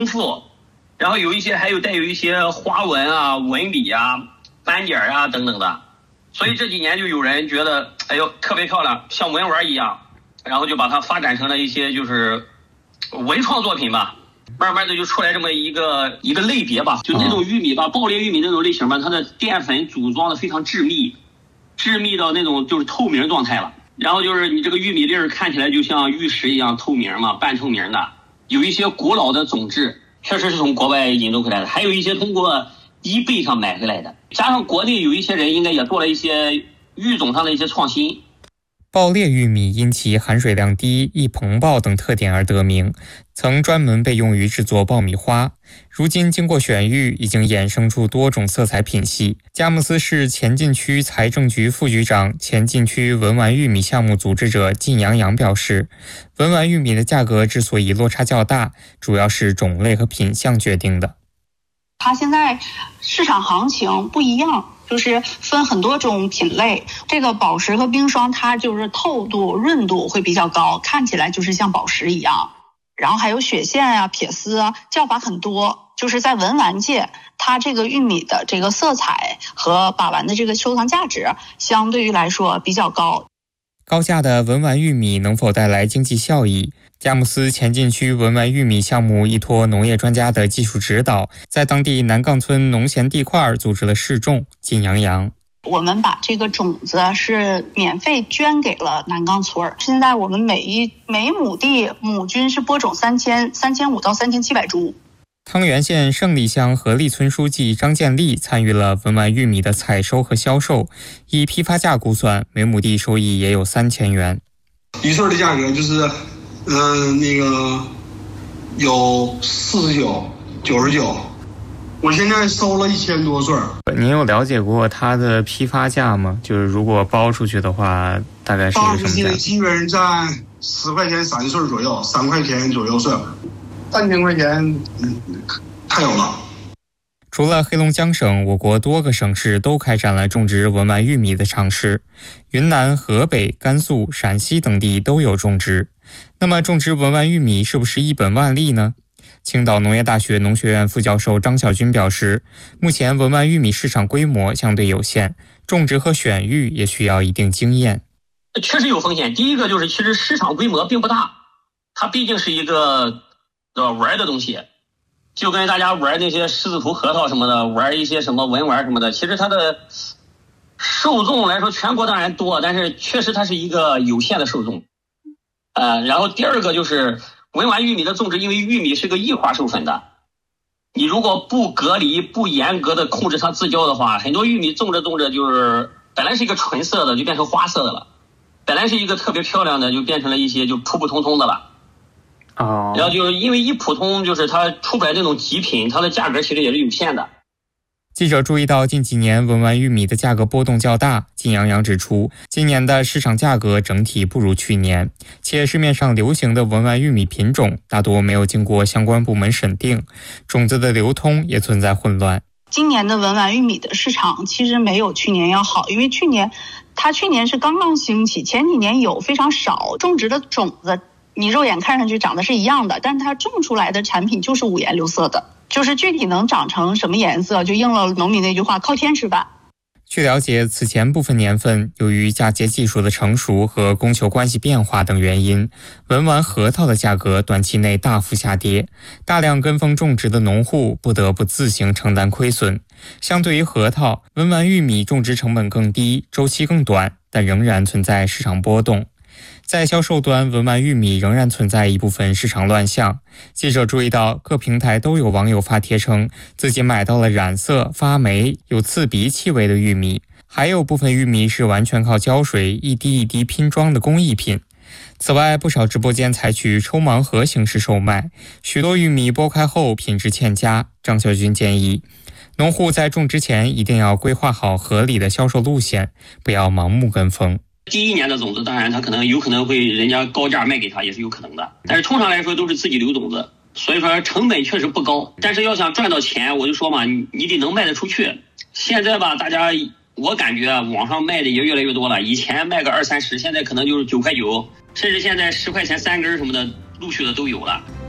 富，然后还有带有一些花纹啊、纹理啊、斑点啊等等的，所以这几年就有人觉得，哎呦特别漂亮，像文玩一样，然后就把它发展成了一些就是文创作品吧。慢慢的就出来这么一个类别吧，就那种玉米吧，爆裂玉米那种类型吧，它的淀粉组装的非常致密到那种就是透明状态了。然后就是你这个玉米粒儿看起来就像玉石一样透明嘛，半透明的。有一些古老的种质，确实是从国外引入回来的，还有一些通过eBay上买回来的。加上国内有一些人应该也做了一些育种上的一些创新。 爆裂玉米因其含水量低、易膨爆等特点而得名，曾专门被用于制作爆米花。如今经过选育，已经衍生出多种色彩品系。佳木斯市前进区财政局副局长、前进区文玩玉米项目组织者靳阳阳表示，文玩玉米的价格之所以落差较大，主要是种类和品相决定的。 它现在市场行情不一样，就是分很多种品类。这个宝石和冰霜，它就是透度、润度会比较高，看起来就是像宝石一样。然后还有雪线啊、撇丝啊，叫法很多。就是在文玩界，它这个玉米的这个色彩和把玩的这个收藏价值，相对于来说比较高。 高价的文玩玉米能否带来经济效益？佳木斯前进区文玩玉米项目依托农业专家的技术指导，在当地南杠村农闲地块组织了试种。靳阳阳， 我们把这个种子是免费捐给了南杠村。现在我们每亩地亩均是播种3500到3700株。 汤原县胜利乡河利村书记张建立参与了文玩玉米的采收和销售，以批发价估算，每亩地收益也有3000元。 一穗的价格就是，有49、99。我现在收了1000多穗。 您有了解过它的批发价吗？就是如果包出去的话，大概是一个什么价？ 基本在10块钱3穗左右，3块钱左右穗，3000块钱，太有了。 除了黑龙江省，我国多个省市都开展了种植文玩玉米的尝试。云南、河北、甘肃、陕西等地都有种植。那么种植文玩玉米是不是一本万利呢？青岛农业大学农学院副教授张晓军表示，目前文玩玉米市场规模相对有限，种植和选育也需要一定经验。 确实有风险。第一个就是其实市场规模并不大，它毕竟是一个玩的东西，就跟大家玩那些狮子头核桃什么的，玩一些什么文玩什么的，其实它的受众来说全国当然多，但是确实它是一个有限的受众。然后第二个就是文玩玉米的种植，因为玉米是个异化授粉的，你如果不隔离、不严格的控制它自交的话，很多玉米种着就是本来是一个纯色的就变成花色的了，本来是一个特别漂亮的就变成了一些就普普通通的了。然后就是因为一普通，就是它出不来那种极品，它的价格其实也是有限的。 记者注意到近几年文玩玉米的价格波动较大，靳阳阳指出，今年的市场价格整体不如去年，且市面上流行的文玩玉米品种大多没有经过相关部门审定，种子的流通也存在混乱。 今年的文玩玉米的市场其实没有去年要好，因为去年是刚刚兴起，前几年有非常少种植的种子，你肉眼看上去长得是一样的，但它种出来的产品就是五颜六色的，就是具体能长成什么颜色，就应了农民那句话，靠天吃饭。 据了解，此前部分年份由于嫁接技术的成熟和供求关系变化等原因，文玩核桃的价格短期内大幅下跌，大量跟风种植的农户不得不自行承担亏损。相对于核桃，文玩玉米种植成本更低，周期更短，但仍然存在市场波动。在销售端，文玩玉米仍然存在一部分市场乱象。记者注意到，各平台都有网友发帖称自己买到了染色、发霉、有刺鼻气味的玉米，还有部分玉米是完全靠胶水一滴一滴拼装的工艺品。此外，不少直播间采取抽盲盒形式售卖，许多玉米剥开后品质欠佳。张晓军建议，农户在种植前一定要规划好合理的销售路线，不要盲目跟风。 第一年的种子，当然它有可能会人家高价卖给他，也是有可能的。但是通常来说都是自己留种子，所以说成本确实不高。但是要想赚到钱，我就说嘛，你得能卖得出去。现在吧，大家我感觉网上卖的也越来越多了，以前卖个20-30，现在可能就是9块9，甚至现在10块钱3根什么的，陆续的都有了。